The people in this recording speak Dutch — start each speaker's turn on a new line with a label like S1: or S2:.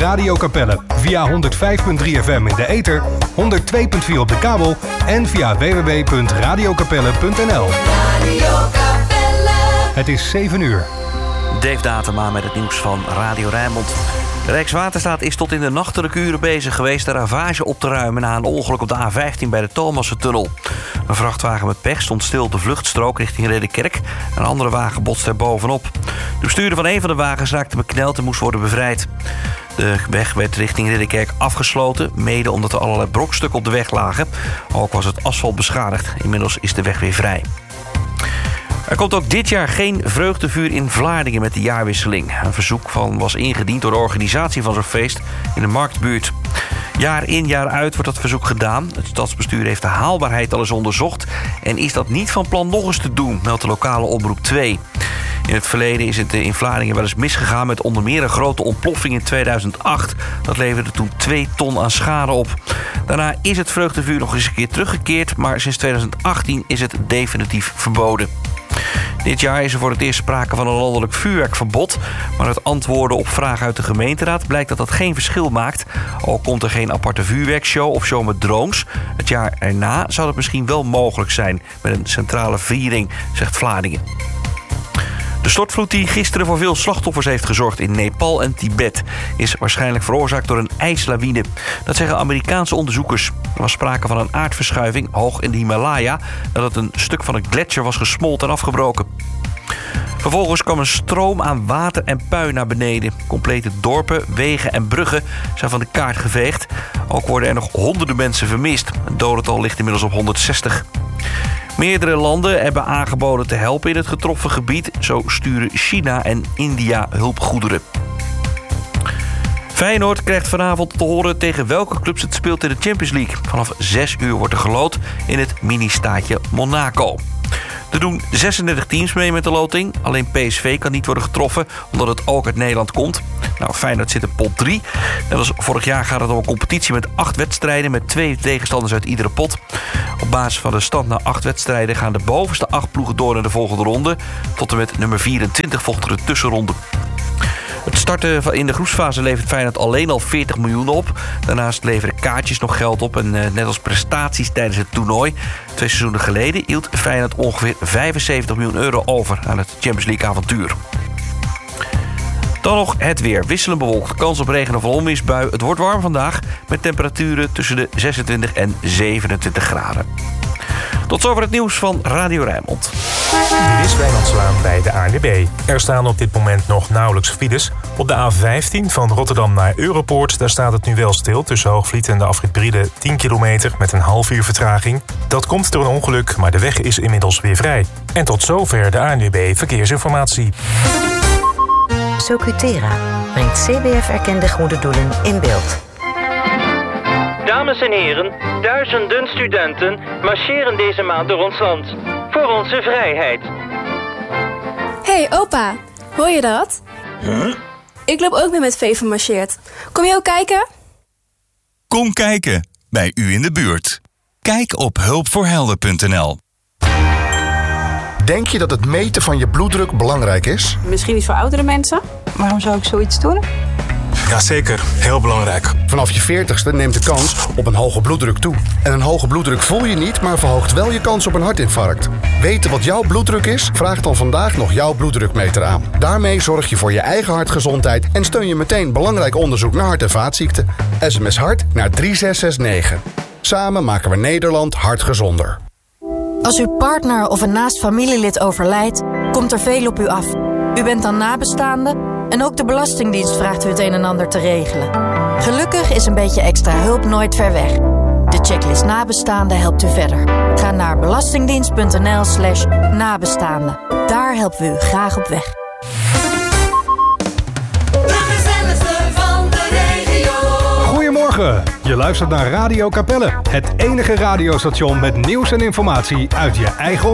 S1: Radio Capelle. Via 105.3 FM in de ether, 102.4 op de kabel en via www.radiocapelle.nl.
S2: Radio Capelle.
S1: Het is 7 uur.
S3: Dave Datema met het nieuws van Radio Rijnmond. De Rijkswaterstaat is tot in de nachtelijke uren bezig geweest de ravage op te ruimen na een ongeluk op de A15 bij de Thomassentunnel. Een vrachtwagen met pech stond stil op de vluchtstrook richting Ridderkerk. Een andere wagen botste er bovenop. De bestuurder van een van de wagens raakte bekneld en moest worden bevrijd. De weg werd richting Ridderkerk afgesloten, mede omdat er allerlei brokstukken op de weg lagen. Ook was het asfalt beschadigd. Inmiddels is de weg weer vrij. Er komt ook dit jaar geen vreugdevuur in Vlaardingen met de jaarwisseling. Een verzoek was ingediend door de organisatie van zo'n feest in de Marktbuurt. Jaar in jaar uit wordt dat verzoek gedaan. Het stadsbestuur heeft de haalbaarheid al eens onderzocht en is dat niet van plan nog eens te doen, meldt de lokale omroep 2. In het verleden is het in Vlaardingen wel eens misgegaan met onder meer een grote ontploffing in 2008. Dat leverde toen 2 ton aan schade op. Daarna is het vreugdevuur nog eens een keer teruggekeerd, maar sinds 2018 is het definitief verboden. Dit jaar is er voor het eerst sprake van een landelijk vuurwerkverbod. Maar uit antwoorden op vragen uit de gemeenteraad blijkt dat dat geen verschil maakt. Ook komt er geen aparte vuurwerkshow of show met drones. Het jaar erna zou het misschien wel mogelijk zijn met een centrale viering, zegt Vlaardingen. De stortvloed die gisteren voor veel slachtoffers heeft gezorgd in Nepal en Tibet is waarschijnlijk veroorzaakt door een ijslawine. Dat zeggen Amerikaanse onderzoekers. Er was sprake van een aardverschuiving hoog in de Himalaya nadat een stuk van een gletsjer was gesmolten en afgebroken. Vervolgens kwam een stroom aan water en puin naar beneden. Complete dorpen, wegen en bruggen zijn van de kaart geveegd. Ook worden er nog honderden mensen vermist. Het dodental ligt inmiddels op 160. Meerdere landen hebben aangeboden te helpen in het getroffen gebied. Zo sturen China en India hulpgoederen. Feyenoord krijgt vanavond te horen tegen welke clubs het speelt in de Champions League. Vanaf 6 uur wordt er geloot in het mini-staatje Monaco. Er doen 36 teams mee met de loting. Alleen PSV kan niet worden getroffen, omdat het ook uit Nederland komt. Nou, Feyenoord zit in pot 3. Net als vorig jaar gaat het om een competitie met 8 wedstrijden... met 2 tegenstanders uit iedere pot. Op basis van de stand na 8 wedstrijden... gaan de bovenste 8 ploegen door naar de volgende ronde. Tot en met nummer 24 volgt er de tussenronde. Het starten in de groepsfase levert Feyenoord alleen al 40 miljoen op. Daarnaast leveren kaartjes nog geld op. En net als prestaties tijdens het toernooi 2 seizoenen geleden... hield Feyenoord ongeveer 75 miljoen euro over aan het Champions League avontuur. Dan nog het weer. Wisselend bewolkt. Kans op regen of onweersbui. Het wordt warm vandaag met temperaturen tussen de 26 en 27 graden. Tot zover het nieuws van Radio Rijnmond.
S4: Dit is Wijnand Zwaan bij de ANWB. Er staan op dit moment nog nauwelijks files. Op de A15 van Rotterdam naar Europoort... daar staat het nu wel stil tussen Hoogvliet en de afrit Briede 10 kilometer... met een half uur vertraging. Dat komt door een ongeluk, maar de weg is inmiddels weer vrij. En tot zover de ANWB Verkeersinformatie.
S5: Socutera brengt CBF-erkende goede doelen in beeld.
S6: Dames en heren, duizenden studenten marcheren deze maand door ons land. Voor onze vrijheid.
S7: Hey opa, hoor je dat?
S8: Huh?
S7: Ik loop ook mee met Veven marcheert. Kom je ook kijken?
S8: Kom kijken, bij u in de buurt. Kijk op hulpvoorhelden.nl.
S9: Denk je dat het meten van je bloeddruk belangrijk is?
S10: Misschien niet voor oudere mensen. Waarom zou ik zoiets doen?
S4: Jazeker, heel belangrijk.
S9: Vanaf je 40ste neemt de kans op een hoge bloeddruk toe. En een hoge bloeddruk voel je niet, maar verhoogt wel je kans op een hartinfarct. Weten wat jouw bloeddruk is? Vraag dan vandaag nog jouw bloeddrukmeter aan. Daarmee zorg je voor je eigen hartgezondheid en steun je meteen belangrijk onderzoek naar hart- en vaatziekten. SMS hart naar 3669. Samen maken we Nederland hartgezonder.
S11: Als uw partner of een naast familielid overlijdt, komt er veel op u af. U bent dan nabestaande en ook de Belastingdienst vraagt u het een en ander te regelen. Gelukkig is een beetje extra hulp nooit ver weg. De checklist nabestaanden helpt u verder. Ga naar belastingdienst.nl/nabestaanden. Daar helpen we u graag op weg.
S1: Goedemorgen, je luistert naar Radio Capelle. Het enige radiostation met nieuws en informatie uit je eigen